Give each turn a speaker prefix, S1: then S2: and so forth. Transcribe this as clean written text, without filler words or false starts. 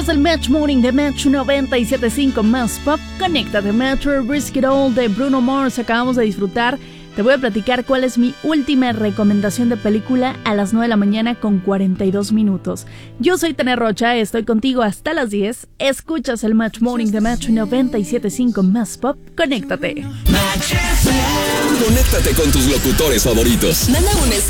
S1: Es el Match Morning de Match 97.5 Más Pop. Conéctate, Metro, Risk It All de Bruno Mars. Acabamos de disfrutar. Te voy a platicar cuál es mi última recomendación de película a las 9 de la mañana con 42 minutos. Yo soy Tania Rocha, estoy contigo hasta las 10. Escuchas el Match Morning de Match 97.5 Más Pop. Conéctate.
S2: Conéctate con tus locutores favoritos.
S3: Manda un mensaje